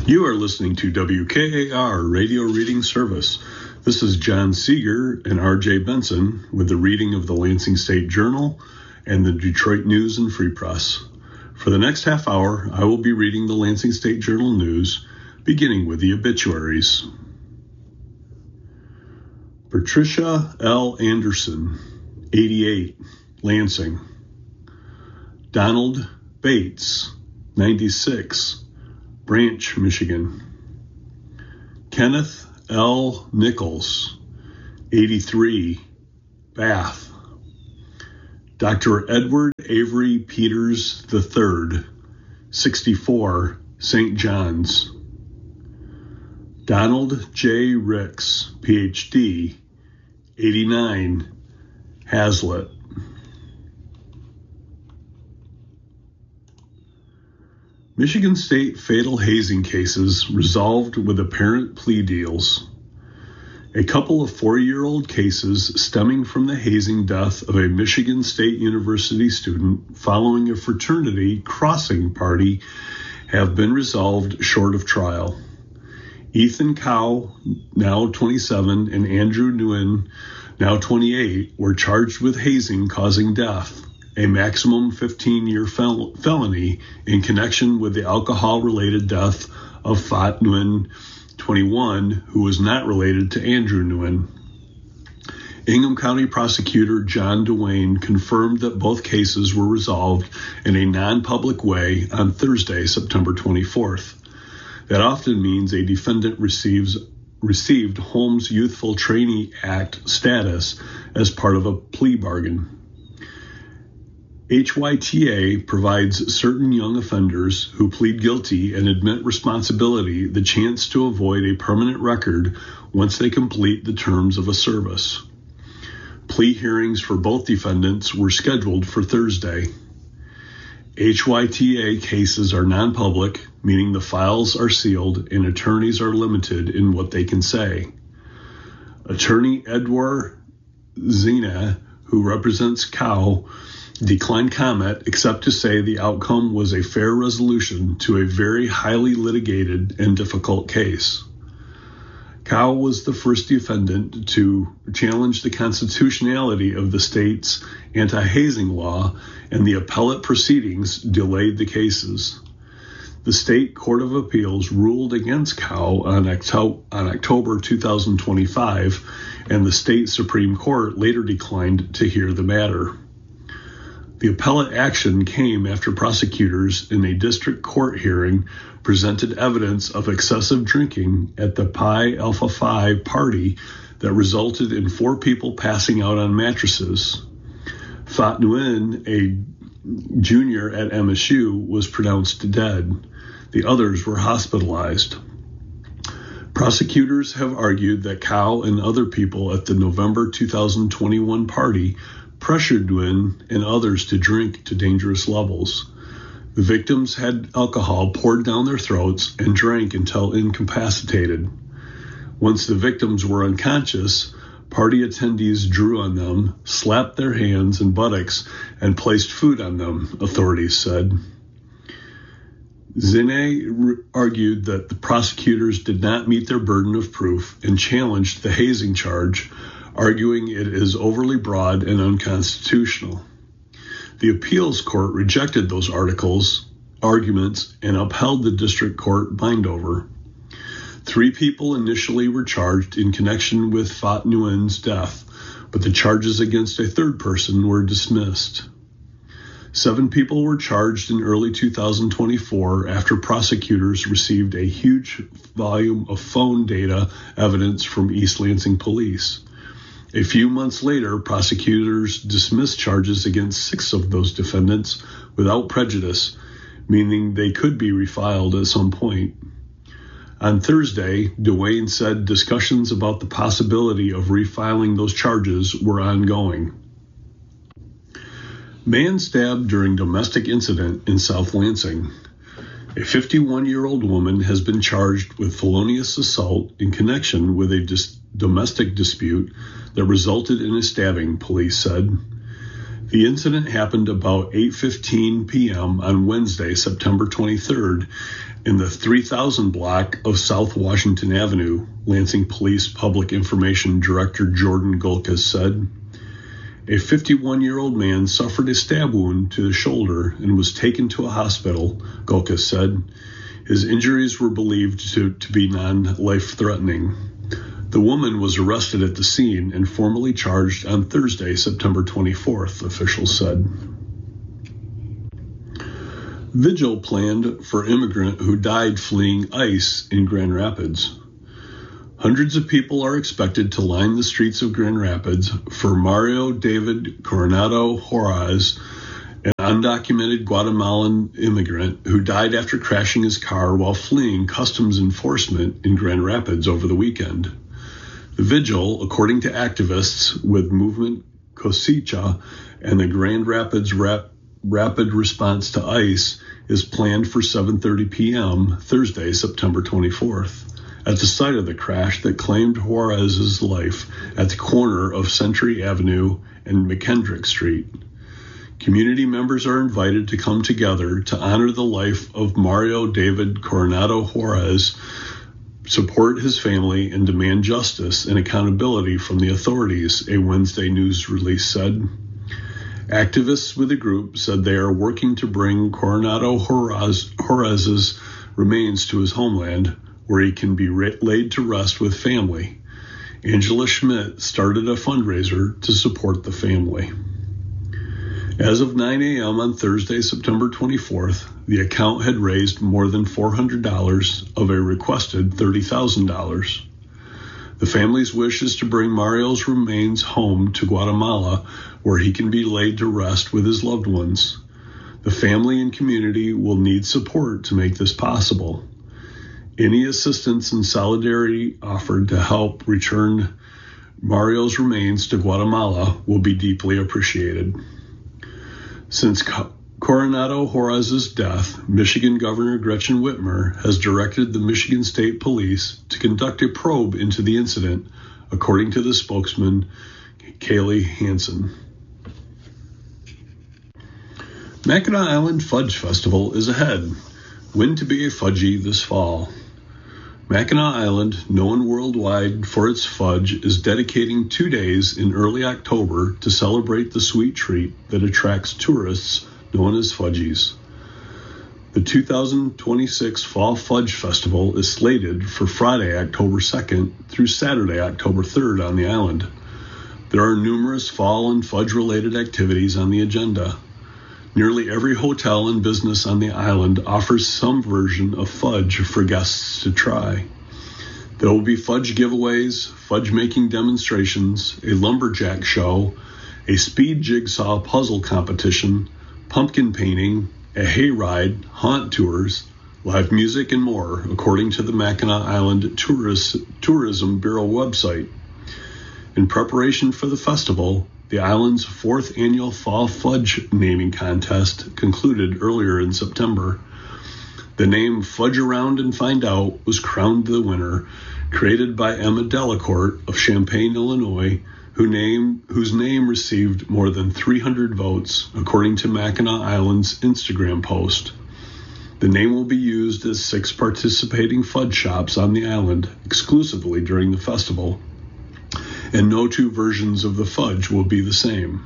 You are listening to WKAR Radio Reading Service. This is John Seeger and R.J. Benson with the reading of the Lansing State Journal and the Detroit News and Free Press. For the next half hour, I will be reading the Lansing State Journal news, beginning with the obituaries. Patricia L. Anderson, 88, Lansing. Donald Bates, 96, Branch, Michigan. Kenneth L. Nichols, 83, Bath. Dr. Edward Avery Peters III, 64, St. John's. Donald J. Ricks, Ph.D., 89, Hazlitt. Michigan State fatal hazing cases resolved with apparent plea deals. A couple of 4-year-old cases stemming from the hazing death of a Michigan State University student following a fraternity crossing party have been resolved short of trial. Ethan Cow, now 27, and Andrew Nguyen, now 28, were charged with hazing causing death, a maximum 15-year felony in connection with the alcohol-related death of Phat Nguyen, 21, who was not related to Andrew Nguyen. Ingham County Prosecutor John DeWayne confirmed that both cases were resolved in a non-public way on Thursday, September 24th. That often means a defendant received Holmes Youthful Trainee Act status as part of a plea bargain. HYTA provides certain young offenders who plead guilty and admit responsibility the chance to avoid a permanent record once they complete the terms of a service. Plea hearings for both defendants were scheduled for Thursday. HYTA cases are non-public, meaning the files are sealed and attorneys are limited in what they can say. Attorney Edward Zina, who represents Cow, declined comment except to say the outcome was a fair resolution to a very highly litigated and difficult case. Cow was the first defendant to challenge the constitutionality of the state's anti-hazing law, and the appellate proceedings delayed the cases. The State Court of Appeals ruled against Cow on October 2025, and the State Supreme Court later declined to hear the matter. The appellate action came after prosecutors in a district court hearing presented evidence of excessive drinking at the Pi Alpha Phi party that resulted in 4 people passing out on mattresses. Phat Nguyen, a junior at MSU, was pronounced dead. The others were hospitalized. Prosecutors have argued that Cow and other people at the November 2021 party pressured Nguyen and others to drink to dangerous levels. The victims had alcohol poured down their throats and drank until incapacitated. Once the victims were unconscious, party attendees drew on them, slapped their hands and buttocks, and placed food on them, authorities said. Zine argued that the prosecutors did not meet their burden of proof and challenged the hazing charge, arguing it is overly broad and unconstitutional. The appeals court rejected those arguments and upheld the district court bindover. 3 people initially were charged in connection with Phat Nguyen's death, but the charges against a 3rd person were dismissed. 7 people were charged in early 2024 after prosecutors received a huge volume of phone data evidence from East Lansing police. A few months later, prosecutors dismissed charges against 6 of those defendants without prejudice, meaning they could be refiled at some point. On Thursday, DeWayne said discussions about the possibility of refiling those charges were ongoing. Man stabbed during domestic incident in South Lansing. A 51-year-old woman has been charged with felonious assault in connection with a domestic dispute that resulted in a stabbing, police said. The incident happened about 8:15 p.m. on Wednesday, September 23rd, in the 3000 block of South Washington Avenue, Lansing Police Public Information Director Jordan Gulkas said. A 51-year-old man suffered a stab wound to the shoulder and was taken to a hospital, Gulkas said. His injuries were believed to be non-life-threatening. The woman was arrested at the scene and formally charged on Thursday, September 24th, officials said. Vigil planned for immigrant who died fleeing ICE in Grand Rapids. Hundreds of people are expected to line the streets of Grand Rapids for Mario David Coronado Juarez, an undocumented Guatemalan immigrant who died after crashing his car while fleeing customs enforcement in Grand Rapids over the weekend. The vigil, according to activists with Movement Cosecha and the Grand Rapids Rapid Response to ICE, is planned for 7:30 p.m. Thursday, September 24th, at the site of the crash that claimed Juarez's life at the corner of Century Avenue and McKendrick Street. Community members are invited to come together to honor the life of Mario David Coronado Juarez, support his family, and demand justice and accountability from the authorities, a Wednesday news release said. Activists with the group said they are working to bring Coronado Juarez's remains to his homeland, where he can be laid to rest with family. Angela Schmidt started a fundraiser to support the family. As of 9 a.m. on Thursday, September 24th, the account had raised more than $400 of a requested $30,000. The family's wish is to bring Mario's remains home to Guatemala, where he can be laid to rest with his loved ones. The family and community will need support to make this possible. Any assistance and solidarity offered to help return Mario's remains to Guatemala will be deeply appreciated. Since Coronado Juarez's death, Michigan Governor Gretchen Whitmer has directed the Michigan State Police to conduct a probe into the incident, according to the spokesman Kaylee Hansen. Mackinac Island Fudge Festival is ahead. When to be a fudgy this fall. Mackinac Island, known worldwide for its fudge, is dedicating 2 days in early October to celebrate the sweet treat that attracts tourists known as fudgies. The 2026 Fall Fudge Festival is slated for Friday, October 2nd through Saturday, October 3rd on the island. There are numerous fall and fudge-related activities on the agenda. Nearly every hotel and business on the island offers some version of fudge for guests to try. There will be fudge giveaways, fudge-making demonstrations, a lumberjack show, a speed jigsaw puzzle competition, pumpkin painting, a hayride, haunt tours, live music, and more, according to the Mackinac Island Tourism Bureau website. In preparation for the festival, the island's 4th annual Fall Fudge naming contest concluded earlier in September. The name Fudge Around and Find Out was crowned the winner, created by Emma Delacourt of Champaign, Illinois, whose name received more than 300 votes, according to Mackinac Island's Instagram post. The name will be used at 6 participating fudge shops on the island exclusively during the festival, and no 2 versions of the fudge will be the same.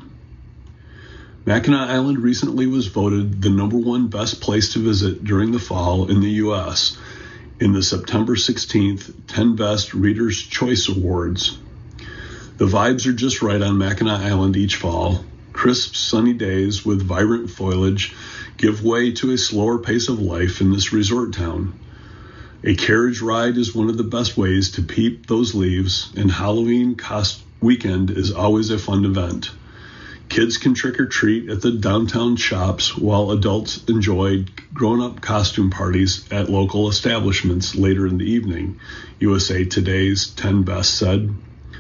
Mackinac Island recently was voted the #1 best place to visit during the fall in the U.S. in the September 16th 10 Best Reader's Choice Awards. The vibes are just right on Mackinac Island each fall. Crisp, sunny days with vibrant foliage give way to a slower pace of life in this resort town. A carriage ride is one of the best ways to peep those leaves, and Halloween weekend is always a fun event. Kids can trick or treat at the downtown shops, while adults enjoy grown-up costume parties at local establishments later in the evening, USA Today's 10 Best said.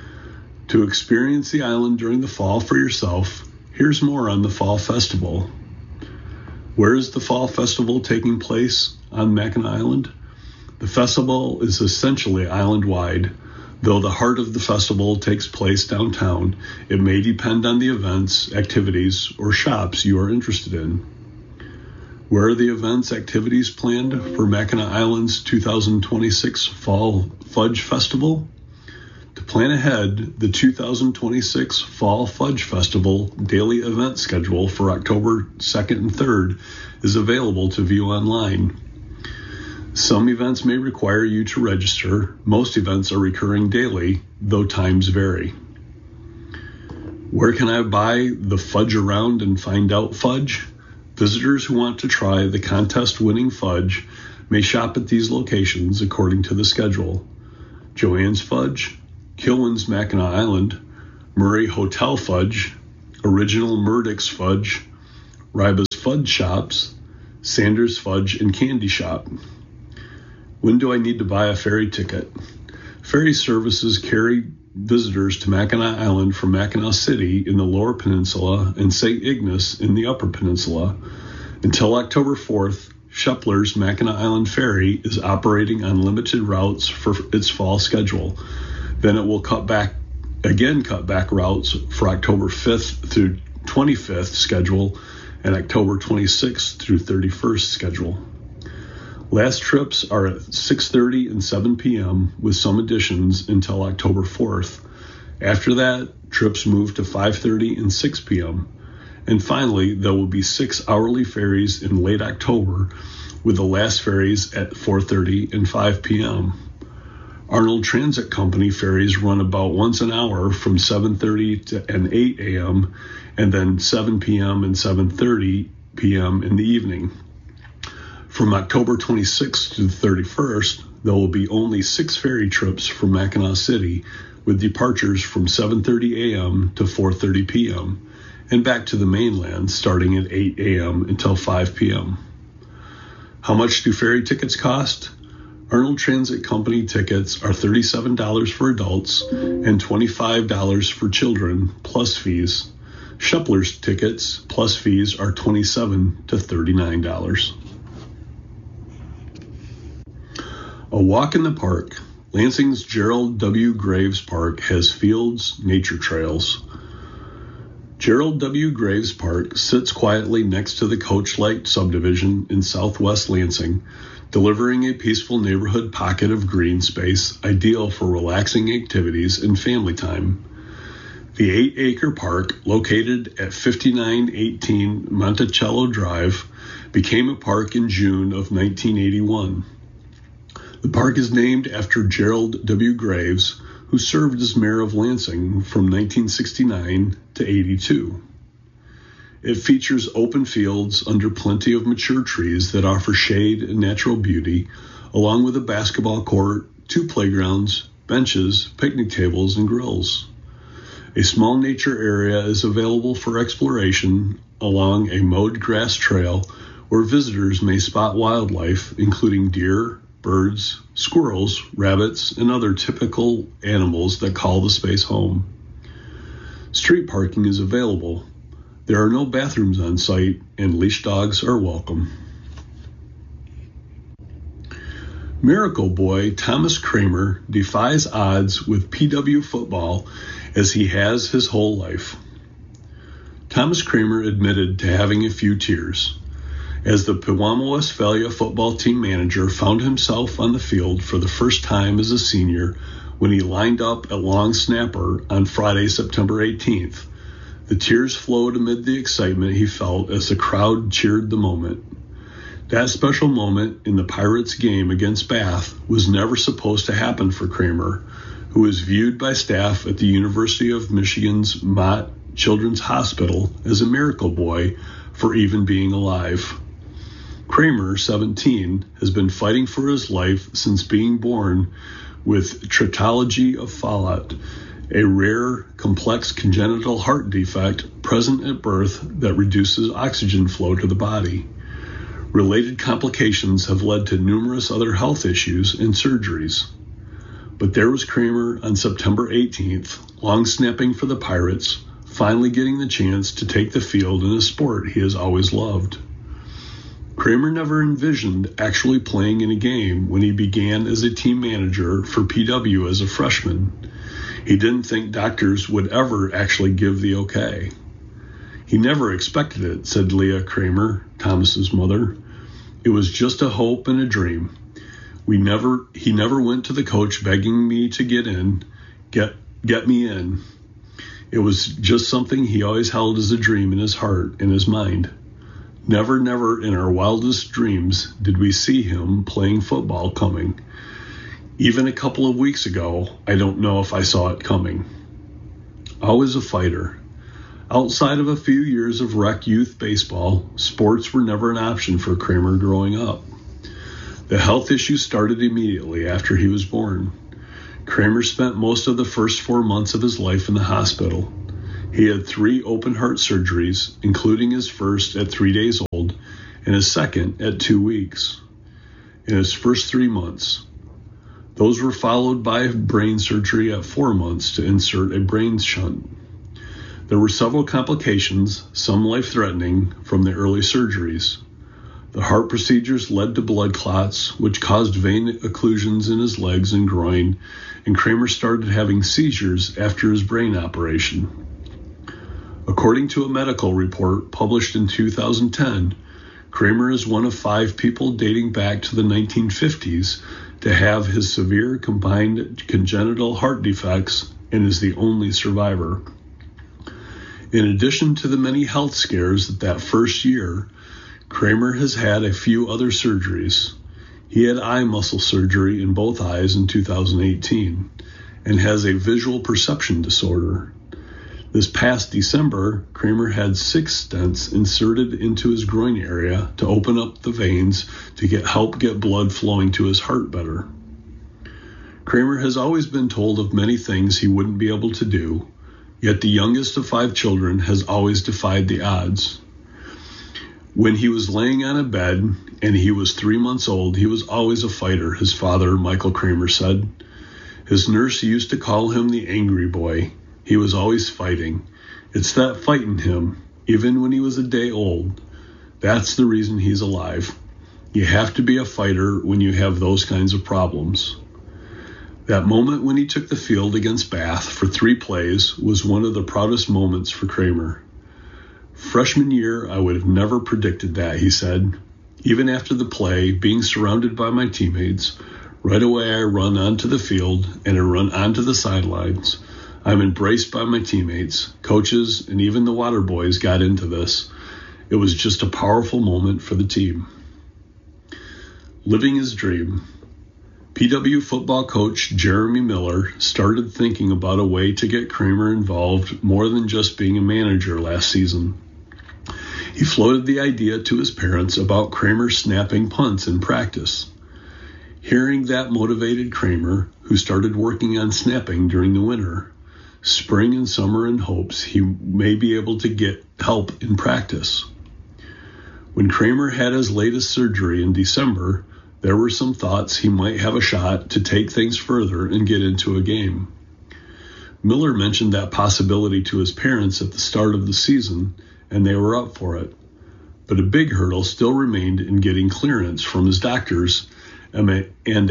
To experience the island during the fall for yourself, here's more on the Fall Festival. Where is the Fall Festival taking place on Mackinac Island? The festival is essentially island-wide. Though the heart of the festival takes place downtown, it may depend on the events, activities, or shops you are interested in. Where are the events activities planned for Mackinac Island's 2026 Fall Fudge Festival? To plan ahead, the 2026 Fall Fudge Festival daily event schedule for October 2nd and 3rd is available to view online. Some events may require you to register. Most events are recurring daily, though times vary. Where can I buy the Fudge Around and Find Out fudge? Visitors who want to try the contest-winning fudge may shop at these locations according to the schedule: Joanne's Fudge, Kilwin's Mackinac Island, Murray Hotel Fudge, Original Murdoch's Fudge, Ryba's Fudge Shops, Sanders Fudge and Candy Shop. When do I need to buy a ferry ticket? Ferry services carry visitors to Mackinac Island from Mackinac City in the Lower Peninsula and St. Ignace in the Upper Peninsula. Until October 4th, Shepler's Mackinac Island Ferry is operating on limited routes for its fall schedule. Then it will cut back routes for October 5th through 25th schedule and October 26th through 31st schedule. Last trips are at 6:30 and 7 p.m. with some additions until October 4th. After that, trips move to 5:30 and 6 p.m. And finally, there will be 6 hourly ferries in late October, with the last ferries at 4:30 and 5 p.m. Arnold Transit Company ferries run about once an hour from 7:30 and 8 a.m. and then 7 p.m. and 7:30 p.m. in the evening. From October 26th to the 31st, there will be only 6 ferry trips from Mackinac City, with departures from 7:30 a.m. to 4:30 p.m. and back to the mainland starting at 8 a.m. until 5 p.m. How much do ferry tickets cost? Arnold Transit Company tickets are $37 for adults and $25 for children, plus fees. Shepler's tickets, plus fees, are $27 to $39. A walk in the park. Lansing's Gerald W. Graves Park has fields, nature trails. Gerald W. Graves Park sits quietly next to the Coach Lake subdivision in southwest Lansing, delivering a peaceful neighborhood pocket of green space ideal for relaxing activities and family time. The 8-acre park, located at 5918 Monticello Drive, became a park in June of 1981. The park is named after Gerald W. Graves, who served as mayor of Lansing from 1969 to 82. It features open fields under plenty of mature trees that offer shade and natural beauty, along with a basketball court, 2 playgrounds, benches, picnic tables, and grills. A small nature area is available for exploration along a mowed grass trail where visitors may spot wildlife, including deer, birds, squirrels, rabbits, and other typical animals that call the space home. Street parking is available. There are no bathrooms on site, and leash dogs are welcome. Miracle Boy Thomas Kramer defies odds with PW football as he has his whole life. Thomas Kramer admitted to having a few tears as the Pewamo Westphalia football team manager found himself on the field for the first time as a senior when he lined up at long snapper on Friday, September 18th. The tears flowed amid the excitement he felt as the crowd cheered the moment. That special moment in the Pirates game against Bath was never supposed to happen for Kramer, who is viewed by staff at the University of Michigan's Mott Children's Hospital as a miracle boy for even being alive. Kramer, 17, has been fighting for his life since being born with tetralogy of Fallot, a rare, complex congenital heart defect present at birth that reduces oxygen flow to the body. Related complications have led to numerous other health issues and surgeries. But there was Kramer on September 18th, long snapping for the Pirates, finally getting the chance to take the field in a sport he has always loved. Kramer never envisioned actually playing in a game when he began as a team manager for PW as a freshman. He didn't think doctors would ever actually give the okay. He never expected it, said Leah Kramer, Thomas's mother. It was just a hope and a dream. He never went to the coach begging me to get me in. It was just something he always held as a dream in his heart, in his mind. Never in our wildest dreams did we see him playing football coming. Even a couple of weeks ago, I don't know if I saw it coming. Always a fighter. Outside of a few years of rec youth baseball, sports were never an option for Kramer growing up. The health issues started immediately after he was born. Kramer spent most of the first 4 months of his life in the hospital. He had 3 open heart surgeries, including his first at 3 days old and his second at 2 weeks. In his first 3 months, those were followed by brain surgery at 4 months to insert a brain shunt. There were several complications, some life-threatening, from the early surgeries. The heart procedures led to blood clots, which caused vein occlusions in his legs and groin, and Kramer started having seizures after his brain operation. According to a medical report published in 2010, Kramer is one of 5 people dating back to the 1950s to have his severe combined congenital heart defects and is the only survivor. In addition to the many health scares that first year, Kramer has had a few other surgeries. He had eye muscle surgery in both eyes in 2018 and has a visual perception disorder. This past December, Kramer had 6 stents inserted into his groin area to open up the veins to help get blood flowing to his heart better. Kramer has always been told of many things he wouldn't be able to do, yet the youngest of 5 children has always defied the odds. When he was laying on a bed and he was 3 months old, he was always a fighter, his father, Michael Kramer, said. His nurse used to call him the angry boy. He was always fighting. It's that fight in him, even when he was a day old. That's the reason he's alive. You have to be a fighter when you have those kinds of problems. That moment when he took the field against Bath for 3 plays was one of the proudest moments for Kramer. Freshman year, I would have never predicted that, he said. Even after the play, being surrounded by my teammates, right away I run onto the field and I run onto the sidelines. I'm embraced by my teammates, coaches, and even the water boys got into this. It was just a powerful moment for the team. Living his dream. PW football coach Jeremy Miller started thinking about a way to get Kramer involved more than just being a manager last season. He floated the idea to his parents about Kramer snapping punts in practice. Hearing that motivated Kramer, who started working on snapping during the winter, spring and summer in hopes he may be able to get help in practice. When Kramer had his latest surgery in December, there were some thoughts he might have a shot to take things further and get into a game. Miller mentioned that possibility to his parents at the start of the season, and they were up for it. But a big hurdle still remained in getting clearance from his doctors and a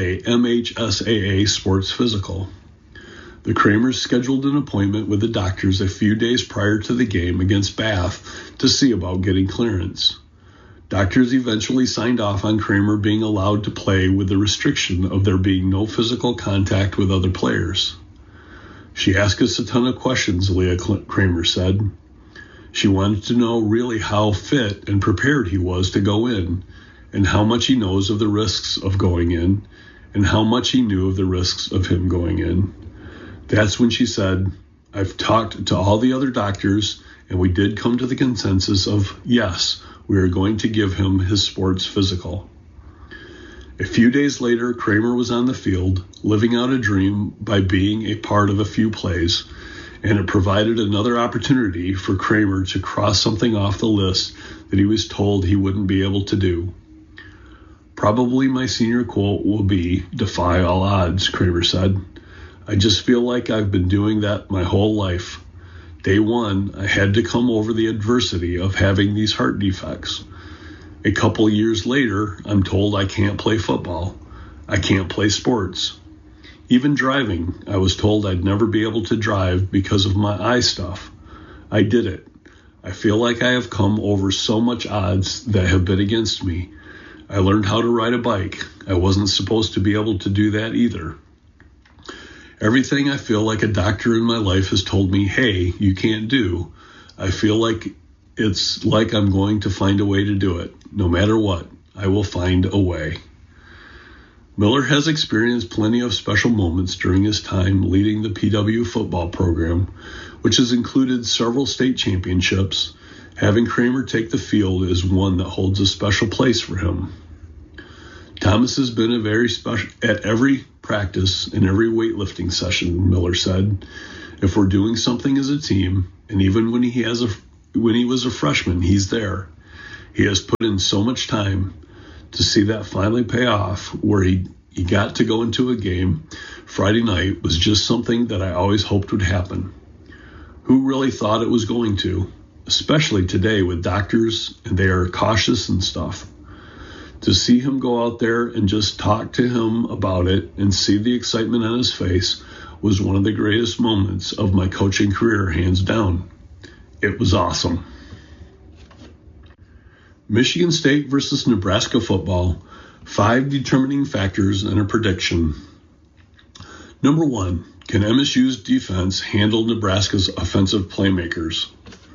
MHSAA sports physical. The Kramers scheduled an appointment with the doctors a few days prior to the game against Bath to see about getting clearance. Doctors eventually signed off on Kramer being allowed to play with the restriction of there being no physical contact with other players. She asked us a ton of questions, Leah Kramer said. She wanted to know really how fit and prepared he was to go in, and how much he knows of the risks of going in, and how much he knew of the risks of him going in. That's when she said, I've talked to all the other doctors, and we did come to the consensus of, yes, we are going to give him his sports physical. A few days later, Kramer was on the field, living out a dream by being a part of a few plays, and it provided another opportunity for Kramer to cross something off the list that he was told he wouldn't be able to do. Probably my senior quote will be, defy all odds, Kramer said. I just feel like I've been doing that my whole life. Day one, I had to come over the adversity of having these heart defects. A couple years later, I'm told I can't play football. I can't play sports. Even driving, I was told I'd never be able to drive because of my eye stuff. I did it. I feel like I have come over so much odds that have been against me. I learned how to ride a bike. I wasn't supposed to be able to do that either. Everything I feel like a doctor in my life has told me, hey, you can't do. I feel like it's like I'm going to find a way to do it. No matter what, I will find a way. Miller has experienced plenty of special moments during his time leading the PW football program, which has included several state championships. Having Kramer take the field is one that holds a special place for him. Thomas has been a very special at every practice and every weightlifting session, Miller said. If we're doing something as a team, and even when he was a freshman, he's there. He has put in so much time. To see that finally pay off, where he got to go into a game Friday night, was just something that I always hoped would happen. Who really thought it was going to? Especially today with doctors, and they are cautious and stuff. To see him go out there and just talk to him about it and see the excitement on his face was one of the greatest moments of my coaching career, hands down. It was awesome. Michigan State versus Nebraska football, 5 determining factors and a prediction. Number 1, can MSU's defense handle Nebraska's offensive playmakers?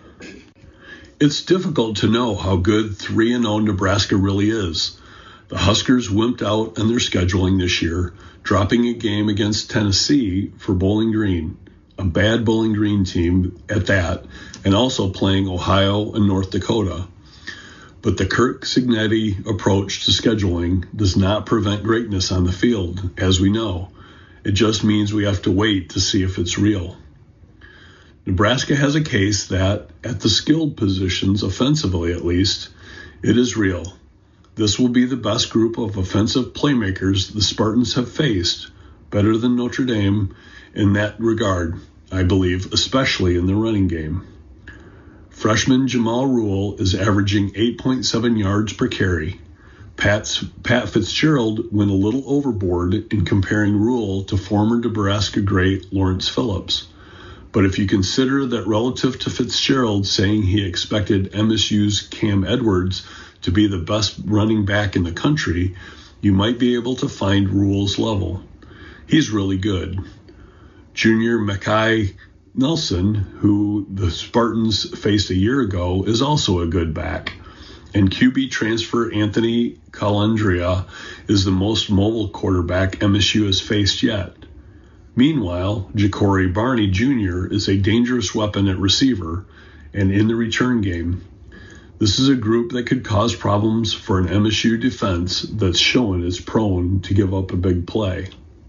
It's difficult to know how good 3-0 Nebraska really is. The Huskers wimped out in their scheduling this year, dropping a game against Tennessee for Bowling Green, a bad Bowling Green team at that, and also playing Ohio and North Dakota. But the Kirk Cignetti approach to scheduling does not prevent greatness on the field, as we know. It just means we have to wait to see if it's real. Nebraska has a case that, at the skilled positions, offensively at least, it is real. This will be the best group of offensive playmakers the Spartans have faced, better than Notre Dame in that regard, I believe, especially in the running game. Freshman Jamal Rule is averaging 8.7 yards per carry. Pat Fitzgerald went a little overboard in comparing Rule to former Nebraska great Lawrence Phillips. But if you consider that relative to Fitzgerald saying he expected MSU's Cam Edwards to be the best running back in the country, you might be able to find Rule's level. He's really good. Junior Mackay Nelson, who the Spartans faced a year ago, is also a good back. And QB transfer Anthony Calandria is the most mobile quarterback MSU has faced yet. Meanwhile, Ja'Cory Barney Jr. is a dangerous weapon at receiver and in the return game. This is a group that could cause problems for an MSU defense that's shown is prone to give up a big play.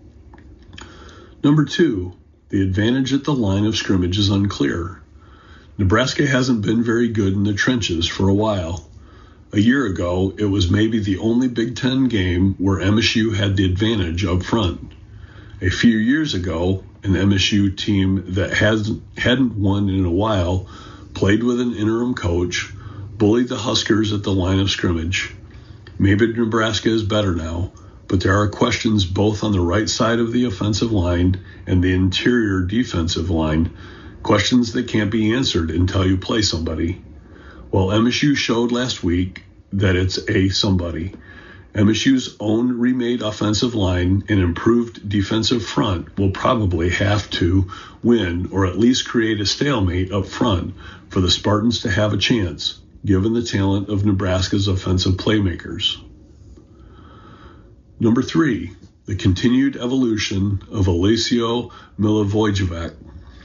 Number 2, the advantage at the line of scrimmage is unclear. Nebraska hasn't been very good in the trenches for a while. A year ago, it was maybe the only Big Ten game where MSU had the advantage up front. A few years ago, an MSU team that hadn't won in a while played with an interim coach, bullied the Huskers at the line of scrimmage. Maybe Nebraska is better now, but there are questions both on the right side of the offensive line and the interior defensive line, questions that can't be answered until you play somebody. Well, MSU showed last week that it's a somebody. MSU's own remade offensive line and improved defensive front will probably have to win or at least create a stalemate up front for the Spartans to have a chance, given the talent of Nebraska's offensive playmakers. Number 3, the continued evolution of Alessio Milivojevic.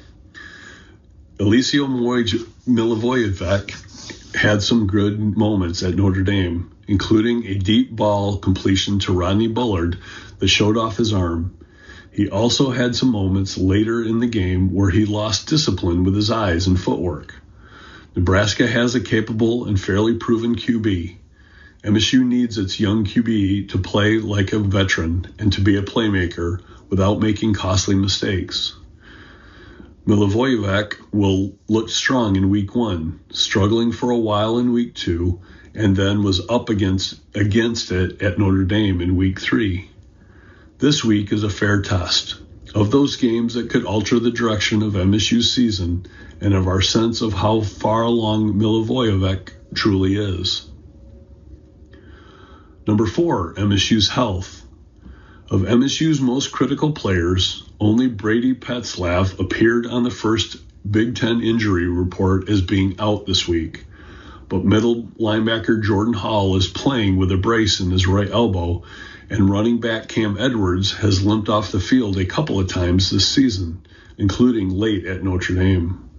Alessio Milivojevic had some good moments at Notre Dame, including a deep ball completion to Rodney Bullard that showed off his arm. He also had some moments later in the game where he lost discipline with his eyes and footwork. Nebraska has a capable and fairly proven QB. MSU needs its young QB to play like a veteran and to be a playmaker without making costly mistakes. Milivojevic will look strong in week 1, struggling for a while in week 2, and then was up against it at Notre Dame in week 3. This week is a fair test. of those games that could alter the direction of MSU's season and of our sense of how far along Milivojevic truly is. Number 4, MSU's health. Of MSU's most critical players, only Brady Petzlaff appeared on the first Big Ten injury report as being out this week, but middle linebacker Jordan Hall is playing with a brace in his right elbow, and running back Cam Edwards has limped off the field a couple of times this season, including late at Notre Dame.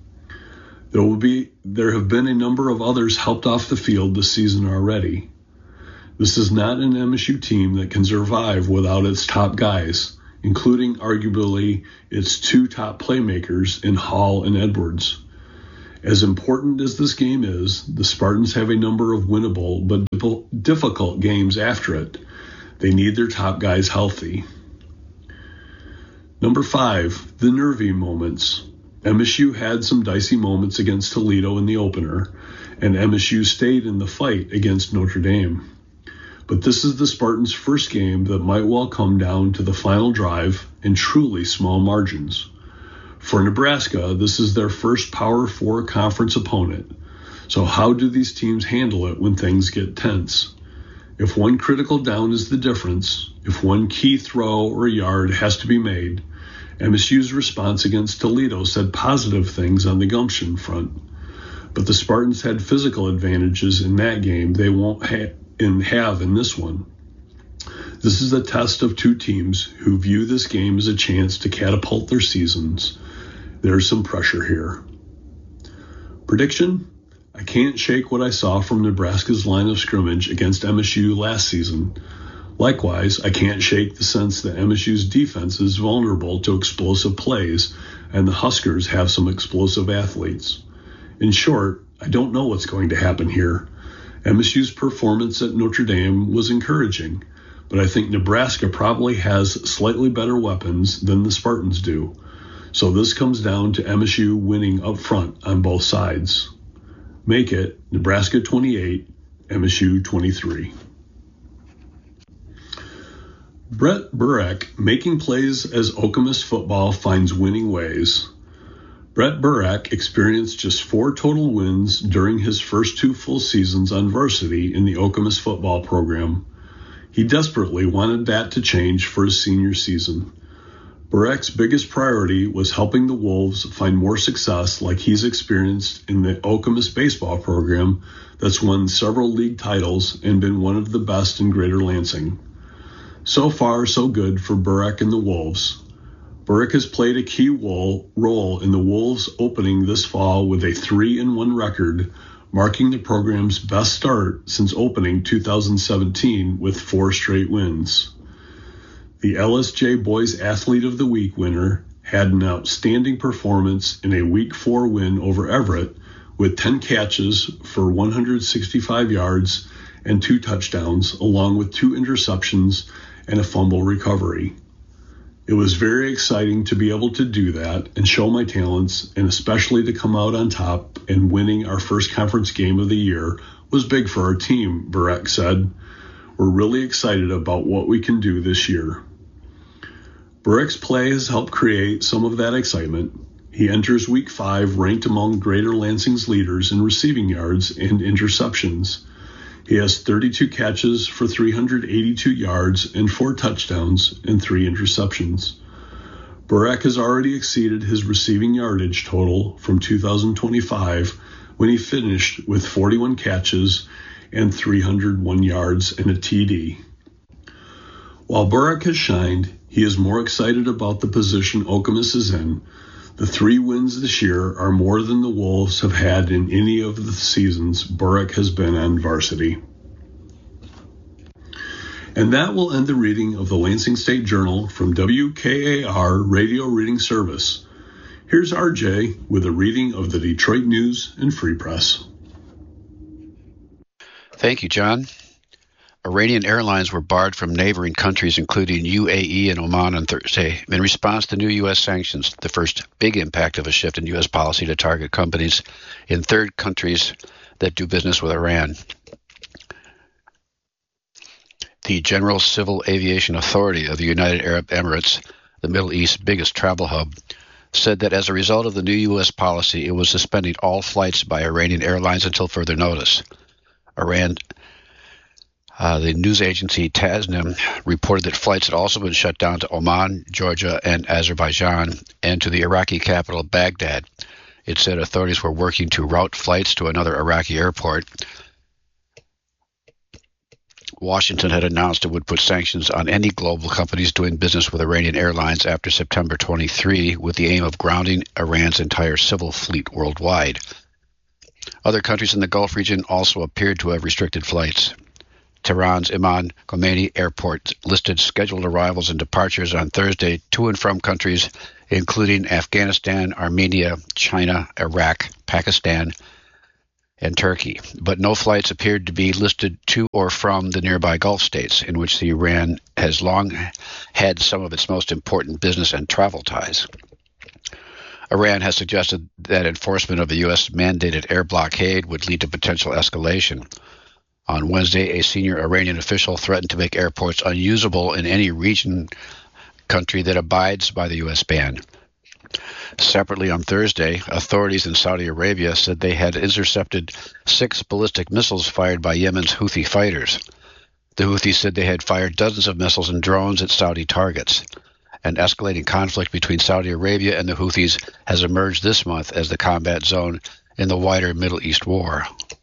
There have been a number of others helped off the field this season already. This is not an MSU team that can survive without its top guys, including arguably its 2 top playmakers in Hall and Edwards. As important as this game is, the Spartans have a number of winnable but difficult games after it. They need their top guys healthy. Number 5, the nervy moments. MSU had some dicey moments against Toledo in the opener, and MSU stayed in the fight against Notre Dame. But this is the Spartans' first game that might well come down to the final drive in truly small margins. For Nebraska, this is their first Power 4 conference opponent. So how do these teams handle it when things get tense? If one critical down is the difference, if one key throw or yard has to be made, MSU's response against Toledo said positive things on the gumption front. But the Spartans had physical advantages in that game they won't have in this one. This is a test of 2 teams who view this game as a chance to catapult their seasons. There's some pressure here. Prediction? I can't shake what I saw from Nebraska's line of scrimmage against MSU last season. Likewise, I can't shake the sense that MSU's defense is vulnerable to explosive plays, and the Huskers have some explosive athletes. In short, I don't know what's going to happen here. MSU's performance at Notre Dame was encouraging, but I think Nebraska probably has slightly better weapons than the Spartans do. So this comes down to MSU winning up front on both sides. Make it Nebraska 28, MSU 23. Brett Burek making plays as Okemos football finds winning ways. Brett Burek experienced just 4 total wins during his first 2 full seasons on varsity in the Okemos football program. He desperately wanted that to change for his senior season. Burek's biggest priority was helping the Wolves find more success like he's experienced in the Okemos baseball program that's won several league titles and been one of the best in Greater Lansing. So far, so good for Burek and the Wolves. Burek has played a key role in the Wolves opening this fall with a 3-1 record, marking the program's best start since opening 2017 with 4 straight wins. The LSJ Boys Athlete of the Week winner had an outstanding performance in a Week 4 win over Everett with 10 catches for 165 yards and 2 touchdowns, along with 2 interceptions and a fumble recovery. It was very exciting to be able to do that and show my talents, and especially to come out on top and winning our first conference game of the year was big for our team, Burek said. We're really excited about what we can do this year. Burek's play has helped create some of that excitement. He enters Week 5 ranked among Greater Lansing's leaders in receiving yards and interceptions. He has 32 catches for 382 yards and 4 touchdowns and 3 interceptions. Burek has already exceeded his receiving yardage total from 2025 when he finished with 41 catches and 301 yards and a TD. While Burek has shined, he is more excited about the position Okemos is in. The 3 wins this year are more than the Wolves have had in any of the seasons Burek has been on varsity. And that will end the reading of the Lansing State Journal from WKAR Radio Reading Service. Here's RJ with a reading of the Detroit News and Free Press. Thank you, John. Iranian airlines were barred from neighboring countries, including UAE and Oman, on Thursday in response to new U.S. sanctions, the first big impact of a shift in U.S. policy to target companies in third countries that do business with Iran. The General Civil Aviation Authority of the United Arab Emirates the Middle East's biggest travel hub, said that as a result of the new U.S. policy, it was suspending all flights by Iranian airlines until further notice. Iran, the news agency Tasnim, reported that flights had also been shut down to Oman, Georgia, and Azerbaijan, and to the Iraqi capital Baghdad. It said authorities were working to route flights to another Iraqi airport. Washington had announced it would put sanctions on any global companies doing business with Iranian airlines after September 23, with the aim of grounding Iran's entire civil fleet worldwide. Other countries in the Gulf region also appeared to have restricted flights. Tehran's Imam Khomeini Airport listed scheduled arrivals and departures on Thursday to and from countries including Afghanistan, Armenia, China, Iraq, Pakistan, and Turkey, but no flights appeared to be listed to or from the nearby Gulf states, in which Iran has long had some of its most important business and travel ties. Iran has suggested that enforcement of the U.S. mandated air blockade would lead to potential escalation. On Wednesday, a senior Iranian official threatened to make airports unusable in any region country that abides by the U.S. ban. Separately on Thursday, authorities in Saudi Arabia said they had intercepted 6 ballistic missiles fired by Yemen's Houthi fighters. The Houthis said they had fired dozens of missiles and drones at Saudi targets. An escalating conflict between Saudi Arabia and the Houthis has emerged this month as the combat zone in the wider Middle East war.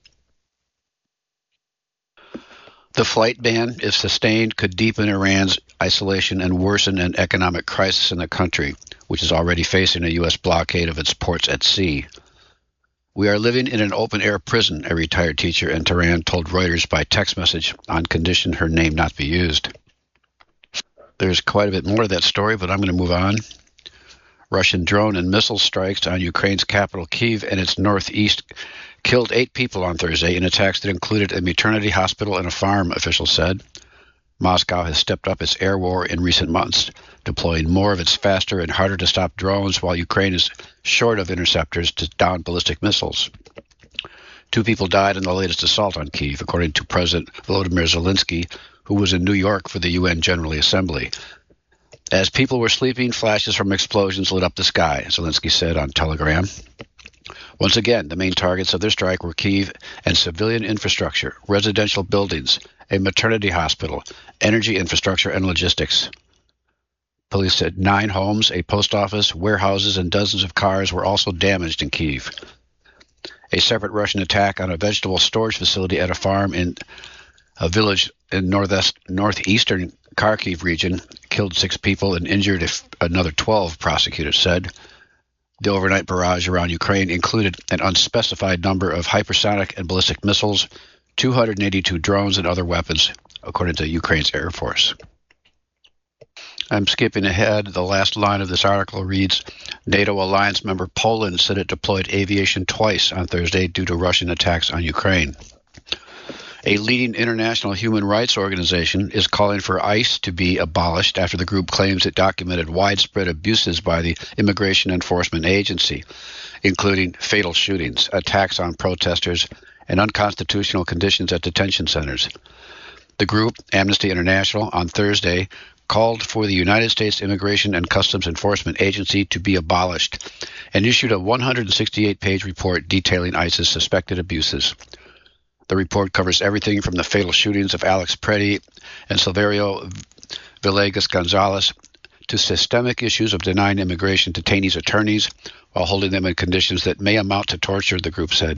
The flight ban, if sustained, could deepen Iran's isolation and worsen an economic crisis in the country, which is already facing a U.S. blockade of its ports at sea. "We are living in an open-air prison," a retired teacher in Tehran told Reuters by text message, on condition her name not be used. There's quite a bit more to that story, but I'm going to move on. Russian drone and missile strikes on Ukraine's capital, Kyiv, and its northeast killed 8 people on Thursday in attacks that included a maternity hospital and a farm, officials said. Moscow has stepped up its air war in recent months, deploying more of its faster and harder-to-stop drones, while Ukraine is short of interceptors to down ballistic missiles. 2 people died in the latest assault on Kyiv, according to President Volodymyr Zelensky, who was in New York for the UN General Assembly. As people were sleeping, flashes from explosions lit up the sky, Zelensky said on Telegram. Once again, the main targets of their strike were Kyiv and civilian infrastructure, residential buildings, a maternity hospital, energy infrastructure, and logistics. Police said 9 homes, a post office, warehouses, and dozens of cars were also damaged in Kyiv. A separate Russian attack on a vegetable storage facility at a farm in a village in northeastern Kharkiv region killed 6 people and injured another 12, prosecutors said. The overnight barrage around Ukraine included an unspecified number of hypersonic and ballistic missiles, 282 drones, and other weapons, according to Ukraine's Air Force. I'm skipping ahead. The last line of this article reads, NATO alliance member Poland said it deployed aviation twice on Thursday due to Russian attacks on Ukraine. A leading international human rights organization is calling for ICE to be abolished after the group claims it documented widespread abuses by the Immigration Enforcement Agency, including fatal shootings, attacks on protesters, and unconstitutional conditions at detention centers. The group, Amnesty International, on Thursday called for the United States Immigration and Customs Enforcement Agency to be abolished and issued a 168-page report detailing ICE's suspected abuses. The report covers everything from the fatal shootings of Alex Preddy and Silverio Villegas Gonzalez to systemic issues of denying immigration detainees attorneys while holding them in conditions that may amount to torture, the group said.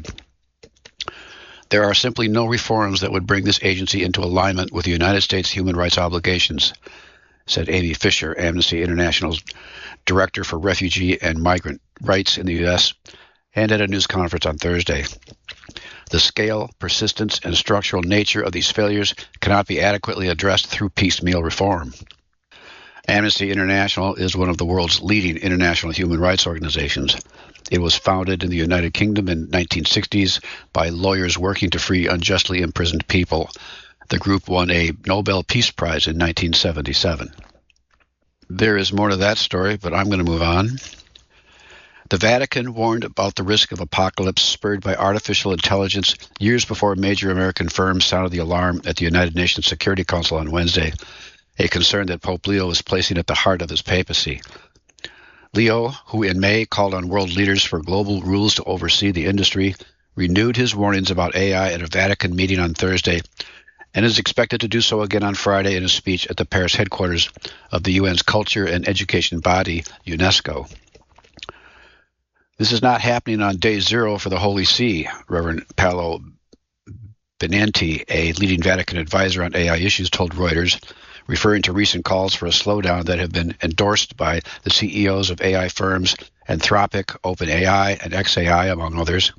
There are simply no reforms that would bring this agency into alignment with the United States human rights obligations, said Amy Fisher, Amnesty International's Director for Refugee and Migrant Rights in the U.S., and at a news conference on Thursday. The scale, persistence, and structural nature of these failures cannot be adequately addressed through piecemeal reform. Amnesty International is one of the world's leading international human rights organizations. It was founded in the United Kingdom in the 1960s by lawyers working to free unjustly imprisoned people. The group won a Nobel Peace Prize in 1977. There is more to that story, but I'm going to move on. The Vatican warned about the risk of apocalypse spurred by artificial intelligence years before major American firms sounded the alarm at the United Nations Security Council on Wednesday, a concern that Pope Leo was placing at the heart of his papacy. Leo, who in May called on world leaders for global rules to oversee the industry, renewed his warnings about AI at a Vatican meeting on Thursday and is expected to do so again on Friday in a speech at the Paris headquarters of the UN's culture and education body, UNESCO. This is not happening on day zero for the Holy See, Reverend Paolo Benanti, a leading Vatican advisor on AI issues, told Reuters, referring to recent calls for a slowdown that have been endorsed by the CEOs of AI firms Anthropic, OpenAI, and xAI, among others.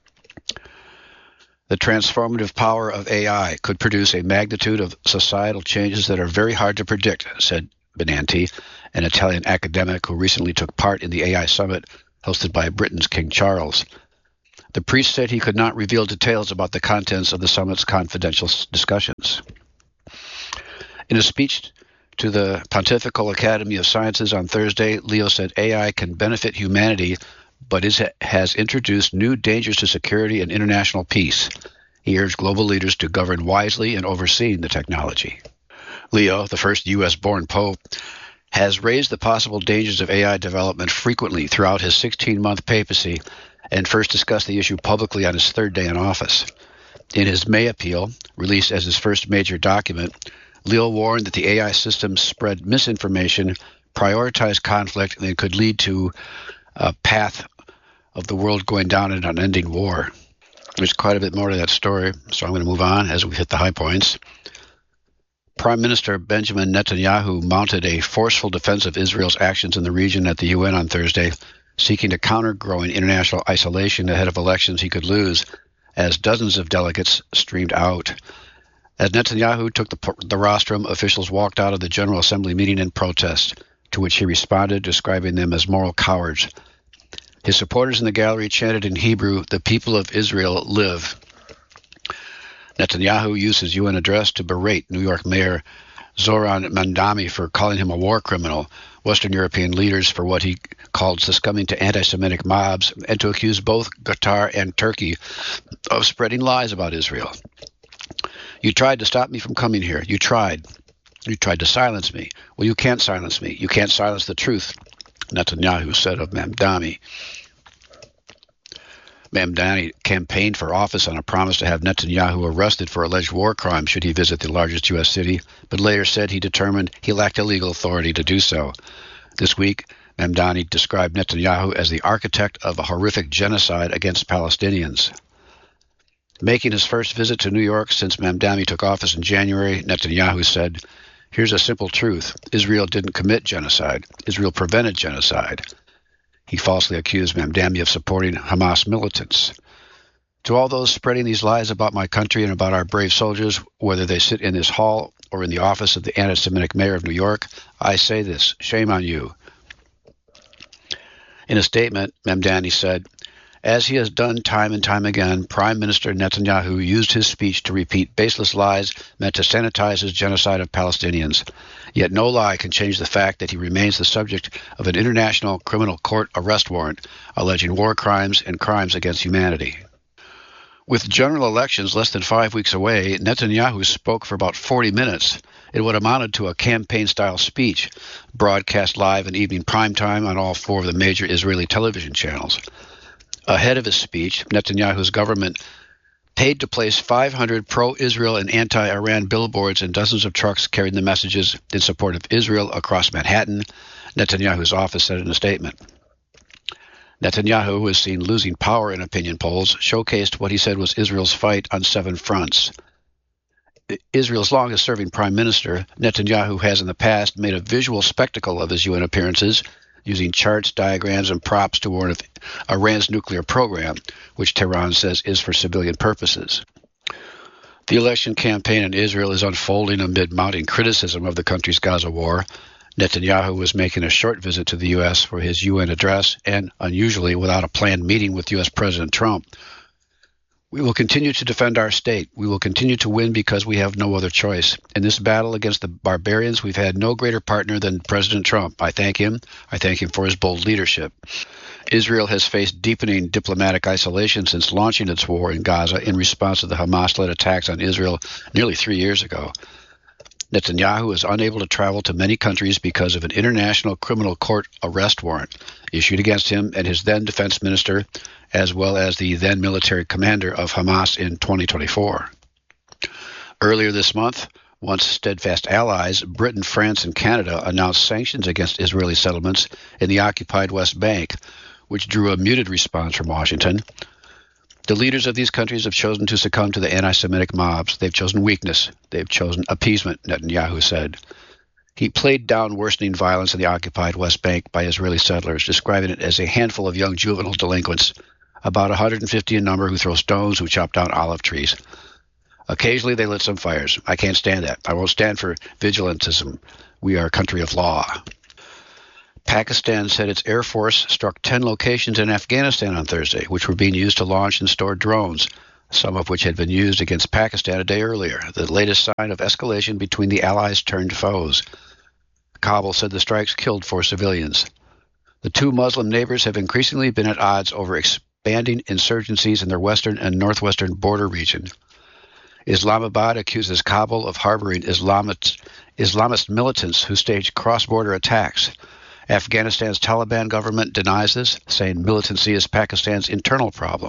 The transformative power of AI could produce a magnitude of societal changes that are very hard to predict, said Benanti, an Italian academic who recently took part in the AI summit hosted by Britain's King Charles. The priest said he could not reveal details about the contents of the summit's confidential discussions. In a speech to the Pontifical Academy of Sciences on Thursday, Leo said AI can benefit humanity, but has introduced new dangers to security and international peace. He urged global leaders to govern wisely in overseeing the technology. Leo, the first U.S.-born pope, has raised the possible dangers of AI development frequently throughout his 16-month papacy and first discussed the issue publicly on his third day in office. In his May appeal, released as his first major document, Leo warned that the AI system spread misinformation, prioritized conflict, and could lead to a path of the world going down in an unending war. There's quite a bit more to that story, so I'm going to move on as we hit the high points. Prime Minister Benjamin Netanyahu mounted a forceful defense of Israel's actions in the region at the UN on Thursday, seeking to counter growing international isolation ahead of elections he could lose, as dozens of delegates streamed out. As Netanyahu took the rostrum, officials walked out of the General Assembly meeting in protest, to which he responded, describing them as moral cowards. His supporters in the gallery chanted in Hebrew, "The people of Israel live." Netanyahu used his UN address to berate New York Mayor Zoran Mamdani for calling him a war criminal, Western European leaders for what he called succumbing to anti-Semitic mobs, and to accuse both Qatar and Turkey of spreading lies about Israel. "You tried to stop me from coming here. You tried. You tried to silence me. Well, you can't silence me. You can't silence the truth," Netanyahu said of Mamdani. Mamdani campaigned for office on a promise to have Netanyahu arrested for alleged war crimes should he visit the largest U.S. city, but later said he determined he lacked the legal authority to do so. This week, Mamdani described Netanyahu as the architect of a horrific genocide against Palestinians. Making his first visit to New York since Mamdani took office in January, Netanyahu said, "Here's a simple truth. Israel didn't commit genocide. Israel prevented genocide." He falsely accused Mamdani of supporting Hamas militants. "To all those spreading these lies about my country and about our brave soldiers, whether they sit in this hall or in the office of the anti-Semitic mayor of New York, I say this, shame on you." In a statement, Mamdani said, "As he has done time and time again, Prime Minister Netanyahu used his speech to repeat baseless lies meant to sanitize his genocide of Palestinians. Yet no lie can change the fact that he remains the subject of an international criminal court arrest warrant alleging war crimes and crimes against humanity." With general elections less than 5 weeks away, Netanyahu spoke for about 40 minutes. It would amounted to a campaign-style speech, broadcast live in evening primetime on all 4 of the major Israeli television channels. Ahead of his speech, Netanyahu's government paid to place 500 pro-Israel and anti-Iran billboards and dozens of trucks carrying the messages in support of Israel across Manhattan, Netanyahu's office said in a statement. Netanyahu, who is seen losing power in opinion polls, showcased what he said was Israel's fight on 7 fronts. Israel's longest-serving prime minister, Netanyahu has in the past made a visual spectacle of his UN appearances, using charts, diagrams, and props to warn of Iran's nuclear program, which Tehran says is for civilian purposes. The election campaign in Israel is unfolding amid mounting criticism of the country's Gaza war. Netanyahu was making a short visit to the U.S. for his UN address, and, unusually, without a planned meeting with U.S. President Trump. "We will continue to defend our state. We will continue to win because we have no other choice. In this battle against the barbarians, we've had no greater partner than President Trump. I thank him. I thank him for his bold leadership." Israel has faced deepening diplomatic isolation since launching its war in Gaza in response to the Hamas-led attacks on Israel nearly 3 years ago. Netanyahu is unable to travel to many countries because of an international criminal court arrest warrant issued against him and his then defense minister, as well as the then military commander of Hamas in 2024. Earlier this month, once steadfast allies, Britain, France, and Canada announced sanctions against Israeli settlements in the occupied West Bank, which drew a muted response from Washington. The leaders of these countries have chosen to succumb to the anti-Semitic mobs. They've chosen weakness. They've chosen appeasement, Netanyahu said. He played down worsening violence in the occupied West Bank by Israeli settlers, describing it as a handful of young juvenile delinquents, about 150 in number, who throw stones, who chop down olive trees. Occasionally they lit some fires. I can't stand that. I won't stand for vigilantism. We are a country of law. Pakistan said its Air Force struck 10 locations in Afghanistan on Thursday, which were being used to launch and store drones, some of which had been used against Pakistan a day earlier, the latest sign of escalation between the allies turned foes. Kabul said the strikes killed 4 civilians. The two Muslim neighbors have increasingly been at odds over expanding insurgencies in their western and northwestern border region. Islamabad accuses Kabul of harboring Islamist militants who staged cross-border attacks. Afghanistan's Taliban government denies this, saying militancy is Pakistan's internal problem.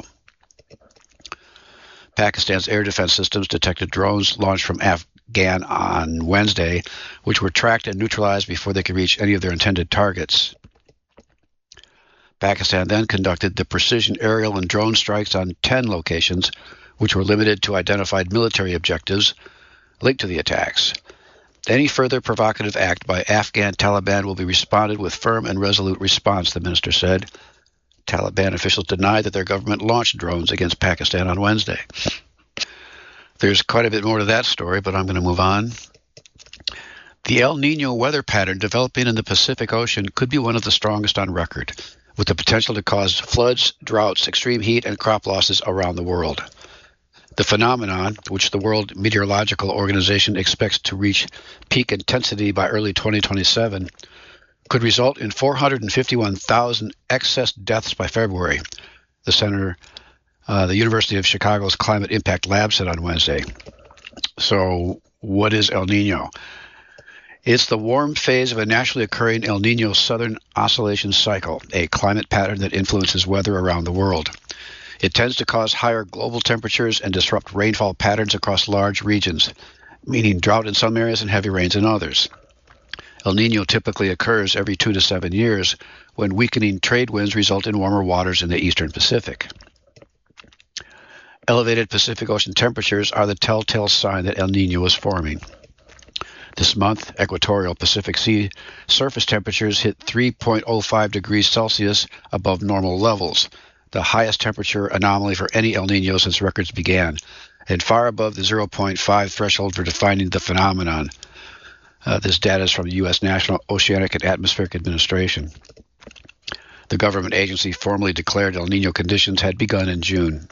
Pakistan's air defense systems detected drones launched from Afghan on Wednesday, which were tracked and neutralized before they could reach any of their intended targets. Pakistan then conducted the precision aerial and drone strikes on 10 locations, which were limited to identified military objectives linked to the attacks. Any further provocative act by Afghan Taliban will be responded with firm and resolute response, the minister said. Taliban officials denied that their government launched drones against Pakistan on Wednesday. There's quite a bit more to that story, but I'm going to move on. The El Niño weather pattern developing in the Pacific Ocean could be one of the strongest on record, with the potential to cause floods, droughts, extreme heat, and crop losses around the world. The phenomenon, which the World Meteorological Organization expects to reach peak intensity by early 2027, could result in 451,000 excess deaths by February, the University of Chicago's Climate Impact Lab said on Wednesday. So what is El Niño? It's the warm phase of a naturally occurring El Niño Southern Oscillation Cycle, a climate pattern that influences weather around the world. It tends to cause higher global temperatures and disrupt rainfall patterns across large regions, meaning drought in some areas and heavy rains in others. El Niño typically occurs every 2 to 7 years when weakening trade winds result in warmer waters in the eastern Pacific. Elevated Pacific Ocean temperatures are the telltale sign that El Niño is forming. This month, equatorial Pacific Sea surface temperatures hit 3.05 degrees Celsius above normal levels, the highest temperature anomaly for any El Niño since records began, and far above the 0.5 threshold for defining the phenomenon. This data is from the U.S. National Oceanic and Atmospheric Administration. The government agency formally declared El Niño conditions had begun in June.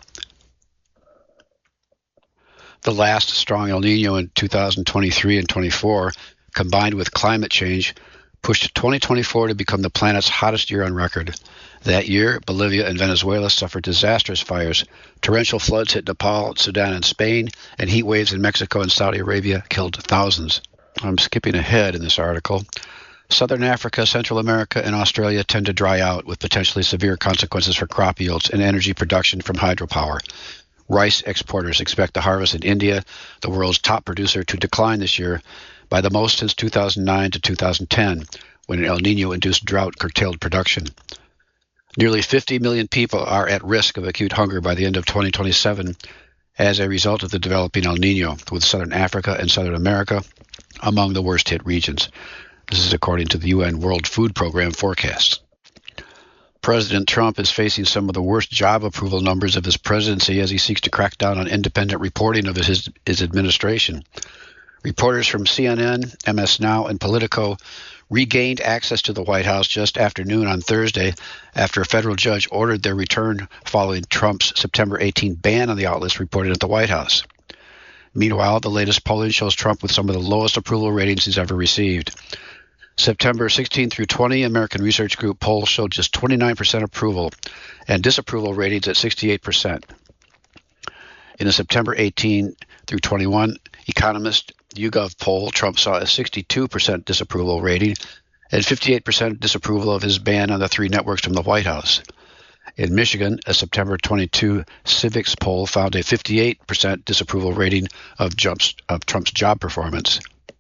The last strong El Niño in 2023 and 24, combined with climate change, pushed 2024 to become the planet's hottest year on record. That year, Bolivia and Venezuela suffered disastrous fires. Torrential floods hit Nepal, Sudan, and Spain, and heat waves in Mexico and Saudi Arabia killed thousands. I'm skipping ahead in this article. Southern Africa, Central America, and Australia tend to dry out, with potentially severe consequences for crop yields and energy production from hydropower. Rice exporters expect the harvest in India, the world's top producer, to decline this year by the most since 2009 to 2010, when an El Niño-induced drought curtailed production. Nearly 50 million people are at risk of acute hunger by the end of 2027 as a result of the developing El Niño, with Southern Africa and Southern America among the worst-hit regions. This is according to the UN World Food Program forecasts. President Trump is facing some of the worst job approval numbers of his presidency as he seeks to crack down on independent reporting of his administration. Reporters from CNN, MS Now, and Politico regained access to the White House just after noon on Thursday after a federal judge ordered their return following Trump's September 18 ban on the outlets reported at the White House. Meanwhile, the latest polling shows Trump with some of the lowest approval ratings he's ever received. September 16 through 20, American Research Group polls showed just 29% approval and disapproval ratings at 68%. In the September 18 through 21 Economist YouGov poll, Trump saw a 62% disapproval rating and 58% disapproval of his ban on the 3 networks from the White House. In Michigan, a September 22 Civics poll found a 58% disapproval rating of Trump's job performance.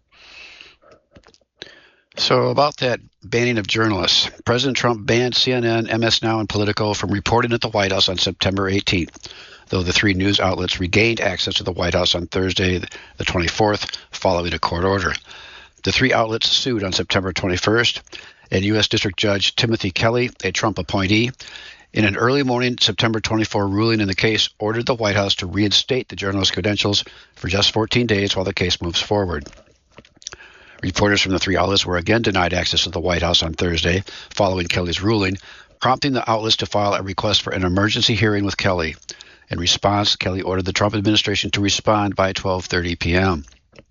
So about that banning of journalists, President Trump banned CNN, MS Now, and Politico from reporting at the White House on September 18th, though the 3 news outlets regained access to the White House on Thursday, the 24th, following a court order. The 3 outlets sued on September 21st, and U.S. District Judge Timothy Kelly, a Trump appointee, in an early morning September 24 ruling in the case, ordered the White House to reinstate the journalist credentials for just 14 days while the case moves forward. Reporters from the 3 outlets were again denied access to the White House on Thursday, following Kelly's ruling, prompting the outlets to file a request for an emergency hearing with Kelly. In response, Kelly ordered the Trump administration to respond by 12:30 p.m.